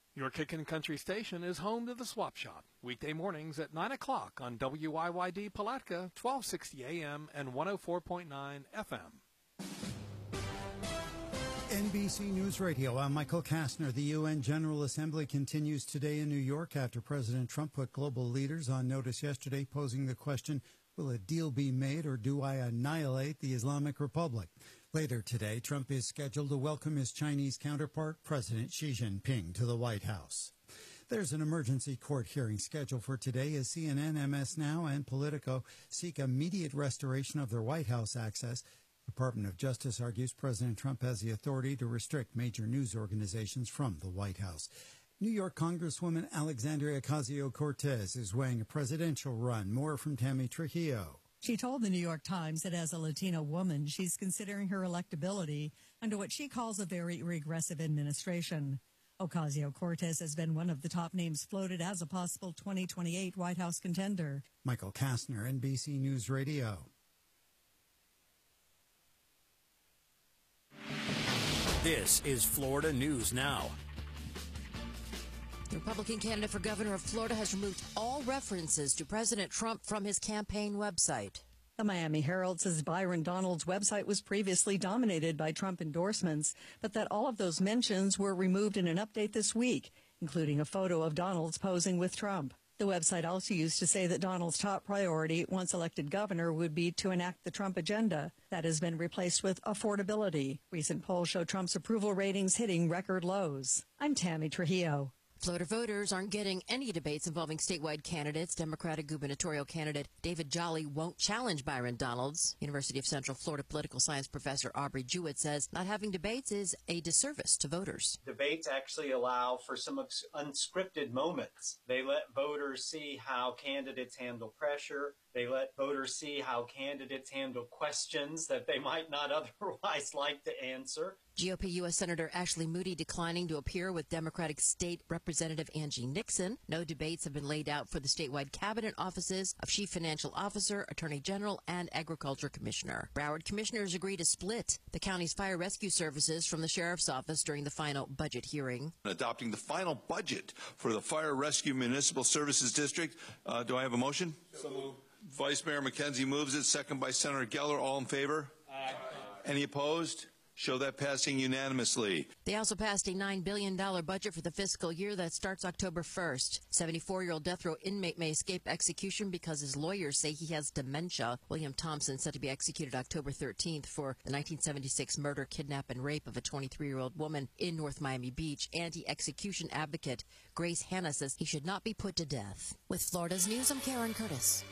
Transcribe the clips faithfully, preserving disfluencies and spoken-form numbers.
Your Kickin' Country station is home to the Swap Shop, weekday mornings at nine o'clock on W I Y D Palatka, twelve sixty A M and one oh four point nine F M. N B C News Radio, I'm Michael Kastner. The U N General Assembly continues today in New York after President Trump put global leaders on notice yesterday, posing the question, will a deal be made or do I annihilate the Islamic Republic? Later today, Trump is scheduled to welcome his Chinese counterpart, President Xi Jinping, to the White House. There's an emergency court hearing scheduled for today as C N N, M S Now, and Politico seek immediate restoration of their White House access. The Department of Justice argues President Trump has the authority to restrict major news organizations from the White House. New York Congresswoman Alexandria Ocasio-Cortez is weighing a presidential run. More from Tammy Trujillo. She told the New York Times that as a Latina woman, she's considering her electability under what she calls a very regressive administration. Ocasio-Cortez has been one of the top names floated as a possible twenty twenty-eight White House contender. Michael Kastner, N B C News Radio. This is Florida News Now. The Republican candidate for governor of Florida has removed all references to President Trump from his campaign website. The Miami Herald says Byron Donalds' website was previously dominated by Trump endorsements, but that all of those mentions were removed in an update this week, including a photo of Donalds posing with Trump. The website also used to say that Donald's top priority, once elected governor, would be to enact the Trump agenda. That has been replaced with affordability. Recent polls show Trump's approval ratings hitting record lows. I'm Tammy Trujillo. Florida voters aren't getting any debates involving statewide candidates. Democratic gubernatorial candidate David Jolly won't challenge Byron Donalds. University of Central Florida political science professor Aubrey Jewett says not having debates is a disservice to voters. Debates actually allow for some unscripted moments. They let voters see how candidates handle pressure. They let voters see how candidates handle questions that they might not otherwise like to answer. G O P U S Senator Ashley Moody declining to appear with Democratic State Representative Angie Nixon. No debates have been laid out for the statewide cabinet offices of Chief Financial Officer, Attorney General, and Agriculture Commissioner. Broward commissioners agree to split the county's fire rescue services from the sheriff's office during the final budget hearing. Adopting the final budget for the Fire Rescue Municipal Services District. Uh, do I have a motion? So moved. Vice Mayor McKenzie moves it, second by Senator Geller. All in favor? Aye. Any opposed? Show that passing unanimously. They also passed a nine billion dollars budget for the fiscal year that starts October first. seventy-four-year-old death row inmate may escape execution because his lawyers say he has dementia. William Thompson set to be executed October thirteenth for the nineteen seventy-six murder, kidnap, and rape of a twenty-three-year-old woman in North Miami Beach. Anti-execution advocate Grace Hanna says he should not be put to death. With Florida's News, I'm Karen Curtis.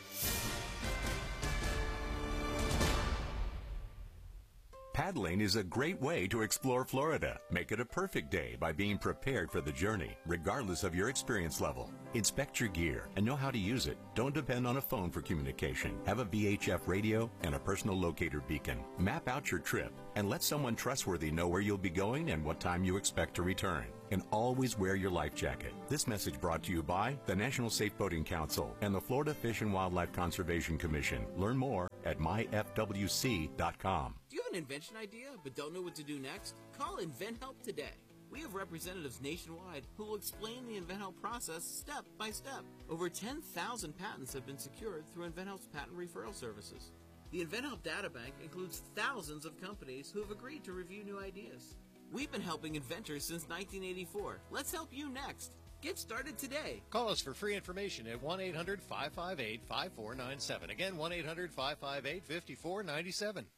Paddling is a great way to explore Florida. Make it a perfect day by being prepared for the journey, regardless of your experience level. Inspect your gear and know how to use it. Don't depend on a phone for communication. Have a V H F radio and a personal locator beacon. Map out your trip and let someone trustworthy know where you'll be going and what time you expect to return. And always wear your life jacket. This message brought to you by the National Safe Boating Council and the Florida Fish and Wildlife Conservation Commission. Learn more at my f w c dot com. Do you have an invention idea but don't know what to do next? Call InventHelp today. We have representatives nationwide who will explain the InventHelp process step by step. Over ten thousand patents have been secured through InventHelp's patent referral services. The InventHelp databank includes thousands of companies who have agreed to review new ideas. We've been helping inventors since nineteen eighty-four. Let's help you next. Get started today. Call us for free information at one eight hundred five five eight five four nine seven. Again, one eight hundred five five eight five four nine seven.